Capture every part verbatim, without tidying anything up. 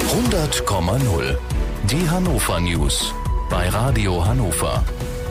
hundert Komma null. Die Hannover News bei Radio Hannover.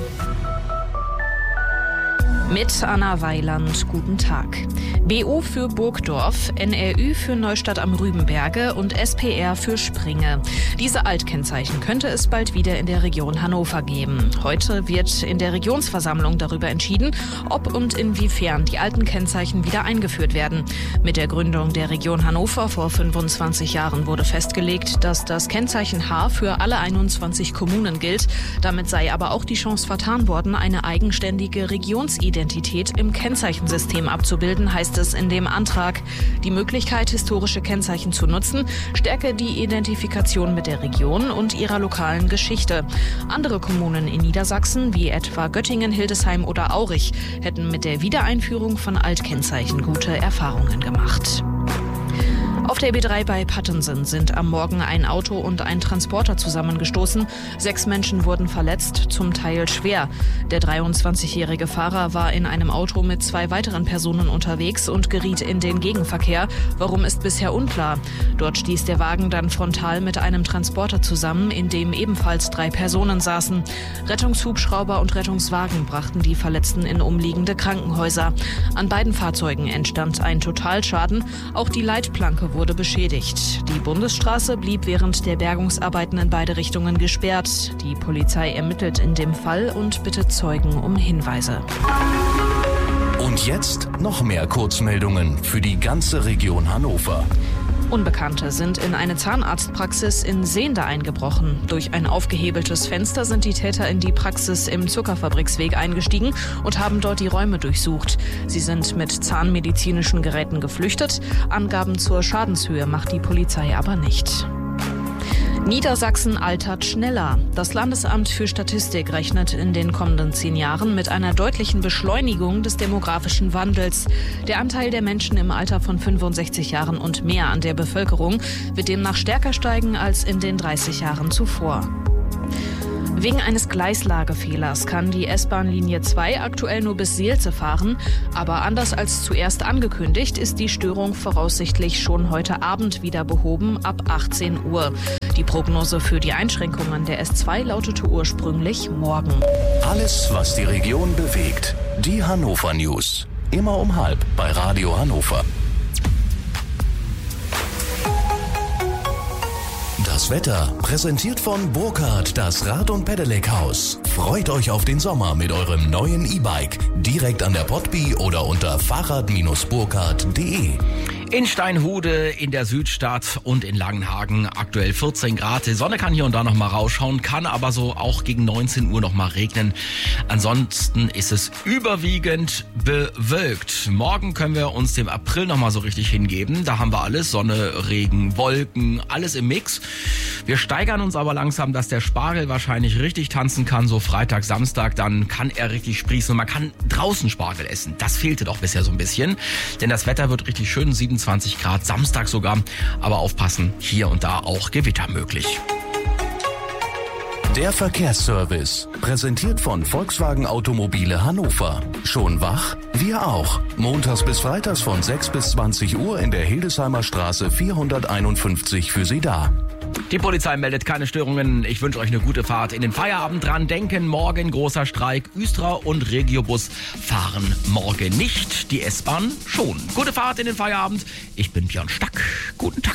Mit Anna Weiland, guten Tag. B U für Burgdorf, N R Ü für Neustadt am Rübenberge und S P R für Springe. Diese Altkennzeichen könnte es bald wieder in der Region Hannover geben. Heute wird in der Regionsversammlung darüber entschieden, ob und inwiefern die alten Kennzeichen wieder eingeführt werden. Mit der Gründung der Region Hannover vor fünfundzwanzig Jahren wurde festgelegt, dass das Kennzeichen H für alle einundzwanzig Kommunen gilt. Damit sei aber auch die Chance vertan worden, eine eigenständige Regionsidentität Identität im Kennzeichensystem abzubilden, heißt es in dem Antrag. Die Möglichkeit, historische Kennzeichen zu nutzen, stärke die Identifikation mit der Region und ihrer lokalen Geschichte. Andere Kommunen in Niedersachsen, wie etwa Göttingen, Hildesheim oder Aurich, hätten mit der Wiedereinführung von Altkennzeichen gute Erfahrungen gemacht. Auf der B drei bei Pattensen sind am Morgen ein Auto und ein Transporter zusammengestoßen. Sechs Menschen wurden verletzt, zum Teil schwer. Der dreiundzwanzigjährige Fahrer war in einem Auto mit zwei weiteren Personen unterwegs und geriet in den Gegenverkehr. Warum, ist bisher unklar. Dort stieß der Wagen dann frontal mit einem Transporter zusammen, in dem ebenfalls drei Personen saßen. Rettungshubschrauber und Rettungswagen brachten die Verletzten in umliegende Krankenhäuser. An beiden Fahrzeugen entstand ein Totalschaden. Auch die Leitplanke wurde beschädigt. Die Bundesstraße blieb während der Bergungsarbeiten in beide Richtungen gesperrt. Die Polizei ermittelt in dem Fall und bittet Zeugen um Hinweise. Und jetzt noch mehr Kurzmeldungen für die ganze Region Hannover. Unbekannte sind in eine Zahnarztpraxis in Sehnde eingebrochen. Durch ein aufgehebeltes Fenster sind die Täter in die Praxis im Zuckerfabriksweg eingestiegen und haben dort die Räume durchsucht. Sie sind mit zahnmedizinischen Geräten geflüchtet. Angaben zur Schadenshöhe macht die Polizei aber nicht. Niedersachsen altert schneller. Das Landesamt für Statistik rechnet in den kommenden zehn Jahren mit einer deutlichen Beschleunigung des demografischen Wandels. Der Anteil der Menschen im Alter von fünfundsechzig Jahren und mehr an der Bevölkerung wird demnach stärker steigen als in den dreißig Jahren zuvor. Wegen eines Gleislagefehlers kann die S-Bahn-Linie zwei aktuell nur bis Seelze fahren. Aber anders als zuerst angekündigt, ist die Störung voraussichtlich schon heute Abend wieder behoben, ab achtzehn Uhr. Die Prognose für die Einschränkungen der S zwei lautete ursprünglich morgen. Alles, was die Region bewegt. Die Hannover News. Immer um halb bei Radio Hannover. Das Wetter präsentiert von Burkhardt, das Rad- und Pedelec-Haus. Freut euch auf den Sommer mit eurem neuen E-Bike. Direkt an der Potby oder unter fahrrad burkhardt punkt de. In Steinhude, in der Südstadt und in Langenhagen aktuell vierzehn Grad. Die Sonne kann hier und da noch mal rausschauen, kann aber so auch gegen neunzehn Uhr noch mal regnen. Ansonsten ist es überwiegend bewölkt. Morgen können wir uns dem April noch mal so richtig hingeben. Da haben wir alles, Sonne, Regen, Wolken, alles im Mix. Wir steigern uns aber langsam, dass der Spargel wahrscheinlich richtig tanzen kann. So Freitag, Samstag, dann kann er richtig sprießen und man kann draußen Spargel essen. Das fehlte doch bisher so ein bisschen, denn das Wetter wird richtig schön, siebenundzwanzig Grad, Samstag sogar. Aber aufpassen, hier und da auch Gewitter möglich. Der Verkehrsservice, präsentiert von Volkswagen Automobile Hannover. Schon wach? Wir auch. Montags bis freitags von sechs bis zwanzig Uhr in der Hildesheimer Straße vierhunderteinundfünfzig für Sie da. Die Polizei meldet keine Störungen. Ich wünsche euch eine gute Fahrt in den Feierabend. Dran denken, morgen großer Streik. Östra und Regiobus fahren morgen nicht. Die S-Bahn schon. Gute Fahrt in den Feierabend. Ich bin Björn Stack. Guten Tag.